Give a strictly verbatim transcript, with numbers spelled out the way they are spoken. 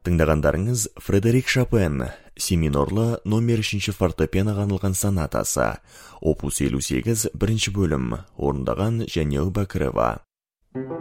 Тыңдағандарыңыз Фредерик Шопен, семинорлы номер үшінші фортепианоға арналған сонатасы, опус елу сегіз, бірінші бөлім, орындаған Жәнел Бәкірова.